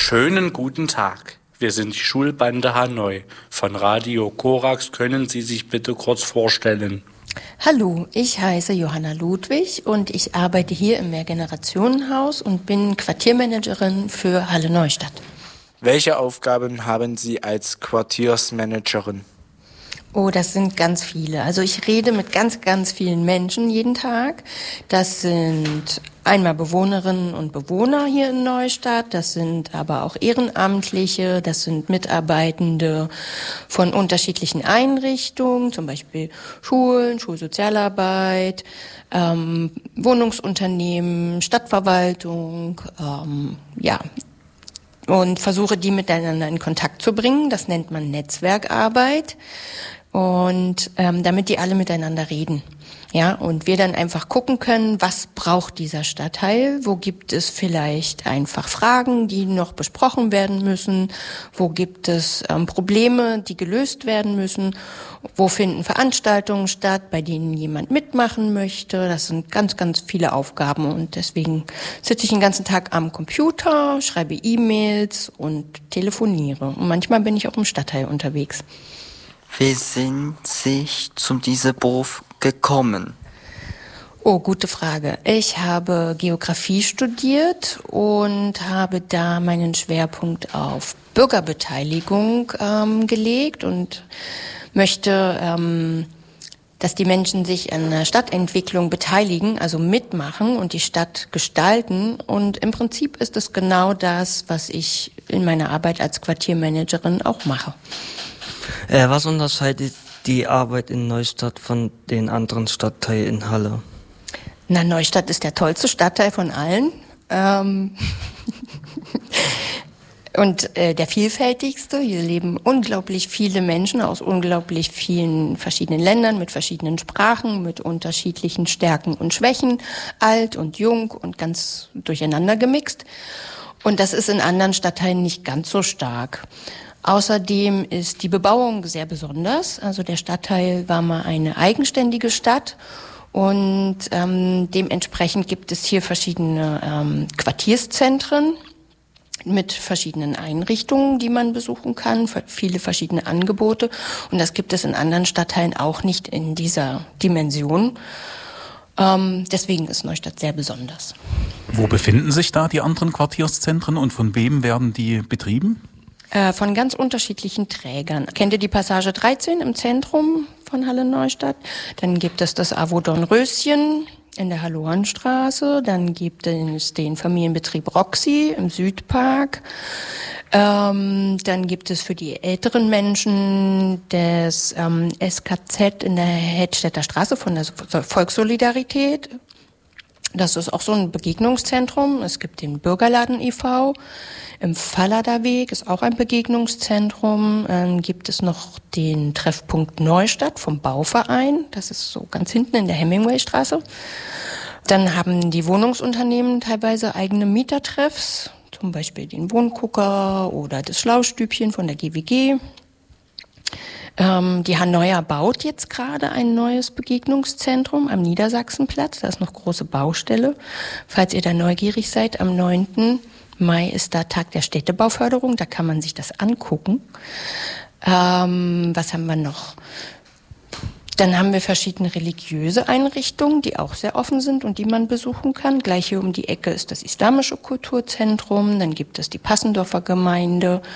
Schönen guten Tag. Wir sind die Schulbande Hanoi. Von Radio Korax können Sie sich bitte kurz vorstellen. Hallo, ich heiße Johanna Ludwig und ich arbeite hier im Mehrgenerationenhaus und bin Quartiermanagerin für Halle Neustadt. Welche Aufgaben haben Sie als Quartiersmanagerin? Oh, das sind ganz viele. Also ich rede mit ganz, ganz vielen Menschen jeden Tag. Das sind einmal Bewohnerinnen und Bewohner hier in Neustadt, das sind aber auch Ehrenamtliche, das sind Mitarbeitende von unterschiedlichen Einrichtungen, zum Beispiel Schulen, Schulsozialarbeit, Wohnungsunternehmen, Stadtverwaltung, und versuche die miteinander in Kontakt zu bringen. Das nennt man Netzwerkarbeit. Und damit die alle miteinander reden. Ja, und wir dann einfach gucken können, was braucht dieser Stadtteil, wo gibt es vielleicht einfach Fragen, die noch besprochen werden müssen, wo gibt es Probleme, die gelöst werden müssen, wo finden Veranstaltungen statt, bei denen jemand mitmachen möchte. Das sind ganz, ganz viele Aufgaben und deswegen sitze ich den ganzen Tag am Computer, schreibe E-Mails und telefoniere. Und manchmal bin ich auch im Stadtteil unterwegs. Wie sind Sie zu diesem Beruf gekommen? Oh, gute Frage. Ich habe Geografie studiert und habe da meinen Schwerpunkt auf Bürgerbeteiligung gelegt und möchte, dass die Menschen sich an der Stadtentwicklung beteiligen, also mitmachen und die Stadt gestalten. Und im Prinzip ist es genau das, was ich in meiner Arbeit als Quartiermanagerin auch mache. Was unterscheidet die Arbeit in Neustadt von den anderen Stadtteilen in Halle? Na, Neustadt ist der tollste Stadtteil von allen und der vielfältigste. Hier leben unglaublich viele Menschen aus unglaublich vielen verschiedenen Ländern mit verschiedenen Sprachen, mit unterschiedlichen Stärken und Schwächen, alt und jung und ganz durcheinander gemixt. Und das ist in anderen Stadtteilen nicht ganz so stark. Außerdem ist die Bebauung sehr besonders. Also der Stadtteil war mal eine eigenständige Stadt und dementsprechend gibt es hier verschiedene Quartierszentren mit verschiedenen Einrichtungen, die man besuchen kann, viele verschiedene Angebote. Und das gibt es in anderen Stadtteilen auch nicht in dieser Dimension. Deswegen ist Neustadt sehr besonders. Wo befinden sich da die anderen Quartierszentren und von wem werden die betrieben? Von ganz unterschiedlichen Trägern. Kennt ihr die Passage 13 im Zentrum von Halle Neustadt? Dann gibt es das AWO Dornröschen in der Halloanstraße. Dann gibt es den Familienbetrieb Roxy im Südpark. Dann gibt es für die älteren Menschen das SKZ in der Hedstädter Straße von der Volkssolidarität. Das ist auch so ein Begegnungszentrum. Es gibt den Bürgerladen e.V. Im Falladerweg ist auch ein Begegnungszentrum. Dann gibt es noch den Treffpunkt Neustadt vom Bauverein. Das ist so ganz hinten in der Hemingwaystraße. Dann haben die Wohnungsunternehmen teilweise eigene Mietertreffs, zum Beispiel den Wohngucker oder das Schlaustübchen von der GWG. Die Hanoia baut jetzt gerade ein neues Begegnungszentrum am Niedersachsenplatz. Da ist noch große Baustelle. Falls ihr da neugierig seid, am 9. Mai ist da Tag der Städtebauförderung. Da kann man sich das angucken. Was haben wir noch? Dann haben wir verschiedene religiöse Einrichtungen, die auch sehr offen sind und die man besuchen kann. Gleich hier um die Ecke ist das Islamische Kulturzentrum. Dann gibt es die Passendorfer Gemeinde.